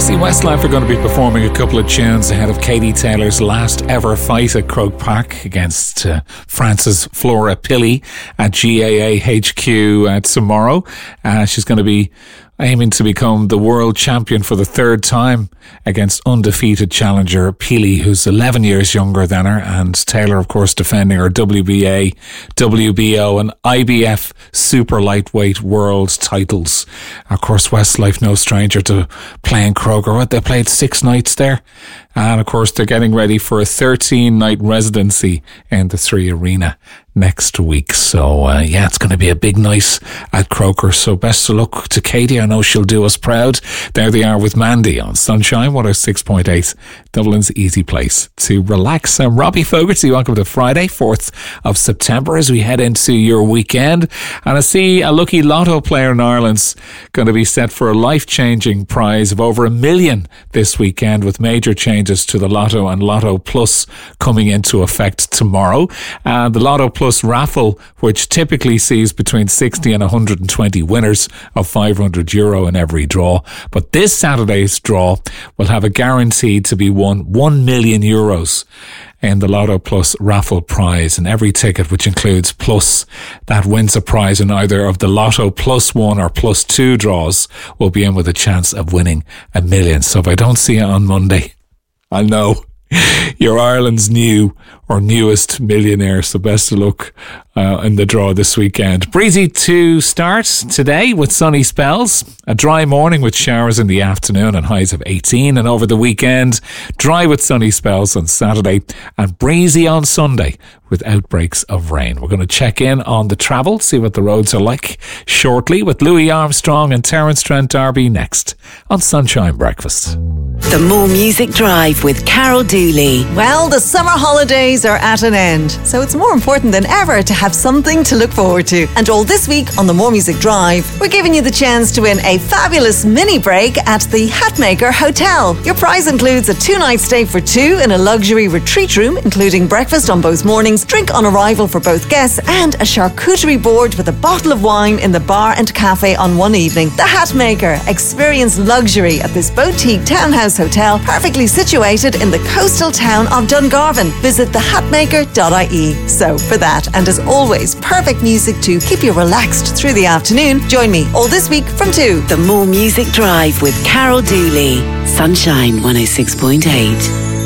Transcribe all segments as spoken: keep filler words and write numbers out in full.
See, Westlife are going to be performing a couple of tunes ahead of Katie Taylor's last ever fight at Croke Park against uh, France's Flora Pilley at G A A H Q uh, tomorrow. Uh, she's going to be aiming to become the world champion for the third time against undefeated challenger Pilley, who's eleven years younger than her, and Taylor, of course, defending her W B A, W B O and I B F super lightweight world titles. Of course, Westlife no stranger to playing Croker. What, they played six nights there, and of course they're getting ready for a thirteen night residency in the Three Arena next week. So uh, yeah, it's going to be a big night at Croker. So best of luck to Katie. I know she'll do us proud. There they are with Mandy on Sunshine one oh six point eight, Dublin's easy place to relax. I'm Robbie Fogarty. Welcome to Friday, fourth of September, as we head into your weekend. And I see a lucky lotto player in Ireland's going to be set for a life-changing prize of over a million this weekend, with major changes to the Lotto and Lotto Plus coming into effect tomorrow. And the Lotto Plus raffle, which typically sees between sixty and one hundred twenty winners of five hundred euro in every draw. But this Saturday's draw will have a guaranteed to be won one million euros in the Lotto Plus raffle prize, and every ticket, which includes Plus, that wins a prize in either of the Lotto Plus one or Plus two draws, will be in with a chance of winning a million. So if I don't see you on Monday, I'll know you're Ireland's new or newest millionaire. So best of luck uh, in the draw this weekend. Breezy to start today with sunny spells. A dry morning with showers in the afternoon and highs of eighteen. And over the weekend, dry with sunny spells on Saturday and breezy on Sunday with outbreaks of rain. We're going to check in on the travel, see what the roads are like shortly, with Louis Armstrong and Terence Trent D'Arby next on Sunshine Breakfast. The More Music Drive with Carol Dooley. Well, the summer holidays are at an end, so it's more important than ever to have something to look forward to. And all this week on the More Music Drive, we're giving you the chance to win a fabulous mini break at the Hatmaker Hotel. Your prize includes a two-night stay for two in a luxury retreat room, including breakfast on both mornings, drink on arrival for both guests, and a charcuterie board with a bottle of wine in the bar and cafe on one evening. The Hatmaker. Experience luxury at this boutique townhouse hotel, perfectly situated in the coastal town of Dungarvan. Visit the hatmaker dot I E. So for that, and as always, perfect music to keep you relaxed through the afternoon, join me all this week from two. The More Music Drive with Carol Dooley. Sunshine one oh six point eight.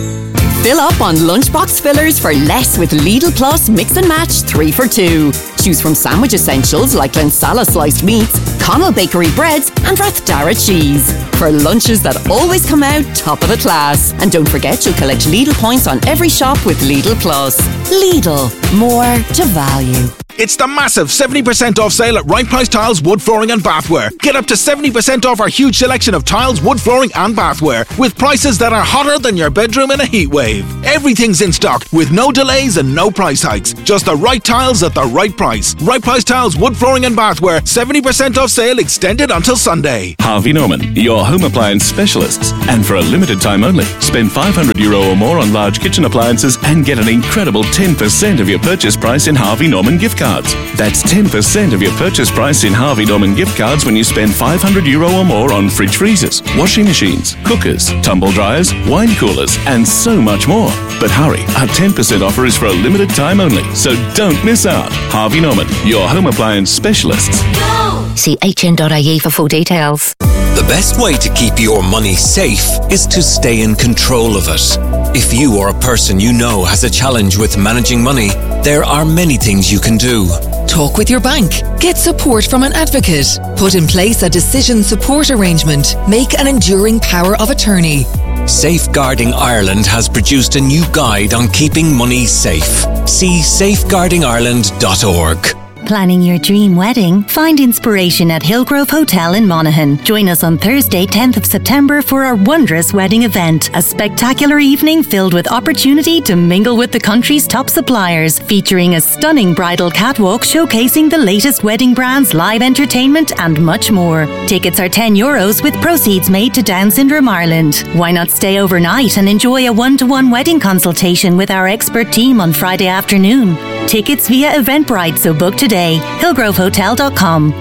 Fill up on lunchbox fillers for less with Lidl Plus Mix and Match three for two. Choose from sandwich essentials like Lensala sliced meats, Connell Bakery breads and Rathdara cheese. For lunches that always come out top of the class. And don't forget, you'll collect Lidl points on every shop with Lidl Plus. Lidl. More to value. It's the massive seventy percent off sale at Right Price Tiles, Wood Flooring and Bathware. Get up to seventy percent off our huge selection of tiles, wood flooring and bathware, with prices that are hotter than your bedroom in a heat wave. Everything's in stock with no delays and no price hikes. Just the right tiles at the right price. Right Price Tiles, Wood Flooring and Bathware, seventy percent off sale extended until Sunday. Harvey Norman, your home appliance specialists. And for a limited time only, spend five hundred euro or more on large kitchen appliances and get an incredible ten percent of your purchase price in Harvey Norman gift cards. That's ten percent of your purchase price in Harvey Norman gift cards when you spend five hundred euro or more on fridge freezers, washing machines, cookers, tumble dryers, wine coolers, and so much more. But hurry, our ten percent offer is for a limited time only, so don't miss out. Harvey Norman, your home appliance specialists. Go! See H N dot I E for full details. The best way to keep your money safe is to stay in control of it. If you or a person you know has a challenge with managing money, there are many things you can do. Talk with your bank. Get support from an advocate. Put in place a decision support arrangement. Make an enduring power of attorney. Safeguarding Ireland has produced a new guide on keeping money safe. See safeguarding ireland dot org. Planning your dream wedding? Find inspiration at Hillgrove Hotel in Monaghan. Join us on Thursday, tenth of September for our wondrous wedding event. A spectacular evening filled with opportunity to mingle with the country's top suppliers, featuring a stunning bridal catwalk showcasing the latest wedding brands, live entertainment and much more. Tickets are ten euros with proceeds made to Down Syndrome Ireland. Why not stay overnight and enjoy a one-to-one wedding consultation with our expert team on Friday afternoon? Tickets via Eventbrite, so book today. hillgrove hotel dot com.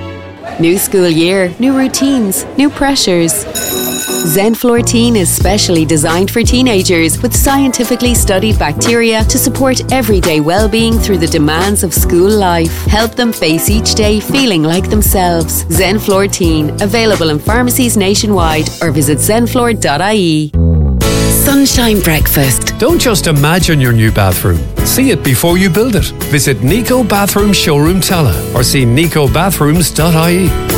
New school year, new routines, new pressures. Zenflor Teen is specially designed for teenagers with scientifically studied bacteria to support everyday well-being through the demands of school life. Help them face each day feeling like themselves. Zenflor Teen, available in pharmacies nationwide or visit zenflor dot I E. Sunshine Breakfast. Don't just imagine your new bathroom. See it before you build it. Visit Nico Bathroom Showroom Tala or see nico bathrooms dot I E.